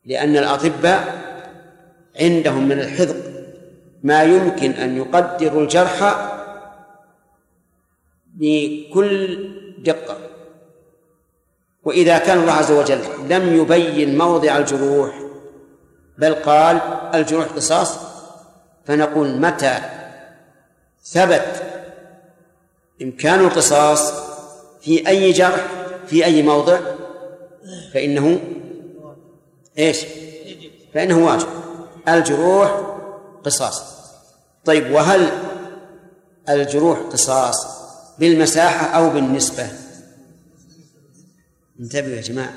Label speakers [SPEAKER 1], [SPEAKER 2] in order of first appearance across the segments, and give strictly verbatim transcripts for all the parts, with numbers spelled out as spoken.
[SPEAKER 1] لأن الأطباء عندهم من الحذق ما يمكن أن يقدروا الجرح بكل دقة. وإذا كان الله عز وجل لم يبين موضع الجروح بل قال الجروح قصاص، فنقول متى ثبت إمكان القصاص في أي جرح في أي موضع فإنه إيش؟ فإنه واجب، الجروح قصاص. طيب، وهل الجروح قصاص بالمساحة أو بالنسبة؟ انتبهوا يا جماعة،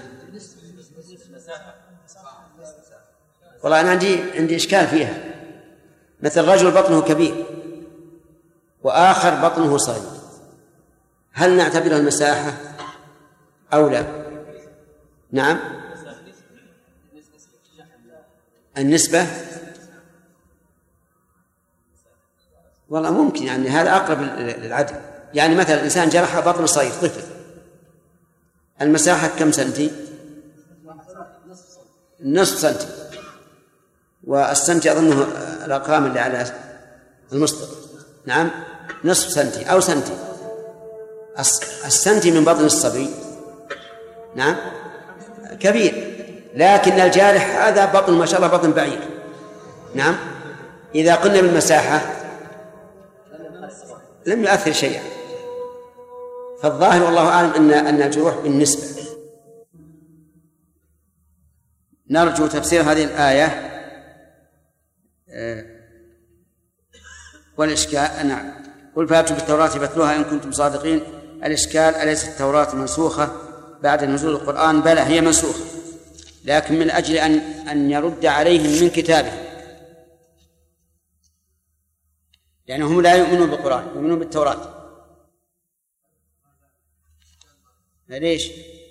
[SPEAKER 1] والله أنا عندي عندي إشكال فيها. مثل رجل بطنه كبير وآخر بطنه صغير، هل نعتبرها المساحة أو لا؟ نعم، النسبة والله ممكن، يعني هذا أقرب للعدل. يعني مثلا الإنسان جرح بطن صغير طفل، المساحة كم سنتي؟ نصف سنتي، والسنتي أظنه الأرقام اللي على المسطر. نعم، نصف سنتي أو سنتي. السنتي من بطن الصبي نعم كبير، لكن الجارح هذا بطن ما شاء الله بطن بعير. نعم، إذا قلنا بالمساحة لم يؤثر شيئا. فالظاهر والله أعلم أن أن الجروح بالنسبة. نرجو تفسير هذه الآية والإشكال. نعم، قل فأتوا بالتوراة فاتلوها إن كنتم صادقين. الإشكال: أليست التوراة منسوخة بعد نزول القرآن؟ بلى، هي منسوخة، لكن من أجل أن أن يرد عليهم من كتابه، لأنهم يعني لا يؤمنون بالقرآن، يؤمنون بالتوراة. ليش؟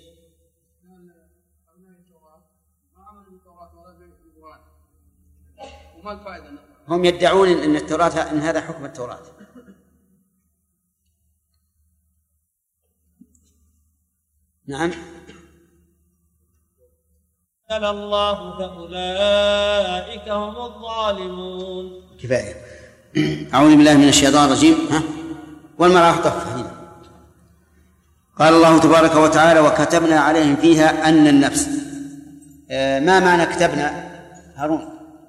[SPEAKER 1] هم يدعون أن التوراة، أن هذا حكم التوراة. نعم.
[SPEAKER 2] قال الله فأولئك هم الظالمون.
[SPEAKER 1] كفاية. أعوذ بالله من الشيطان الرجيم. ها؟ والمرأة طف هنا. قال الله تبارك وتعالى: وكتبنا عليهم فيها أن النفس. آه ما معنى كتبنا هارون؟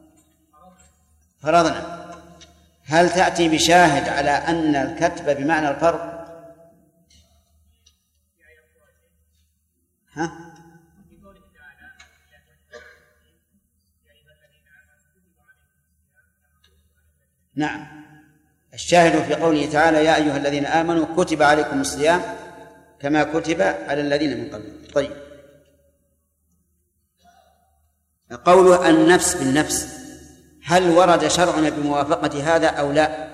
[SPEAKER 1] فرضنا. هل تأتي بشاهد على أن الكتب بمعنى الفرض؟ ها؟ نعم، الشاهد في قوله تعالى: يا أيها الذين آمنوا كتب عليكم الصيام كما كتب على الذين من قبلكم. طيب، قوله النفس بالنفس، هل ورد شرعنا بموافقة هذا أو لا؟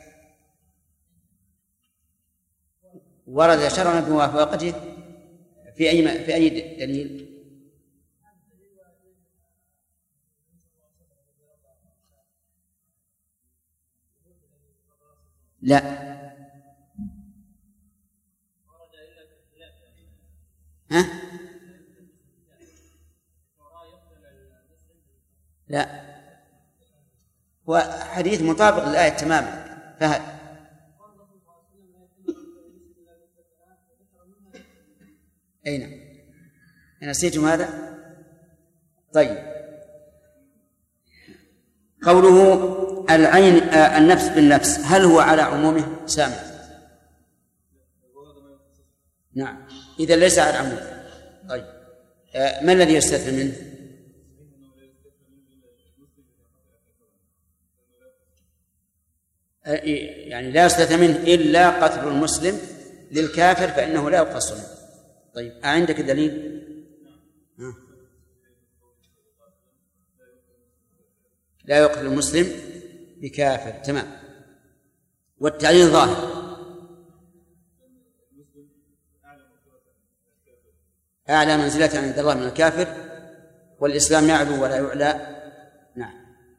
[SPEAKER 1] ورد شرعنا بموافقته في أي في أي دليل؟ لا، ها؟ لا، وحديث مطابق للآية تماما. فهل أين نسيتم هذا؟ طيب، قوله العين آه النفس بالنفس، هل هو على عمومه؟ سامع. نعم، إذا ليس على عمومه. طيب، آه ما الذي يستثنى منه؟ آه يعني لا يستثنى منه إلا قتل المسلم للكافر فإنه لا يقتص منه. طيب، أعندك دليل؟ آه. لا يقتل المسلم بكافر، تمام. والتعليل ظاهر، أعلى منزلة عند الله من الكافر، والإسلام يعلو ولا يعلى. نعم.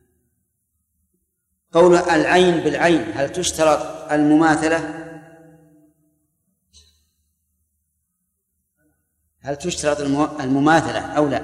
[SPEAKER 1] قول العين بالعين، هل تشترط المماثلة؟ هل تشترط المماثلة أو لا؟